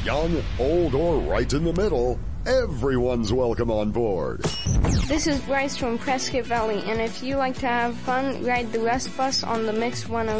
Young, old, or right in the middle, everyone's welcome on board. This is Bryce from Prescott Valley, and if you like to have fun, ride the West Bus on the Mix 106.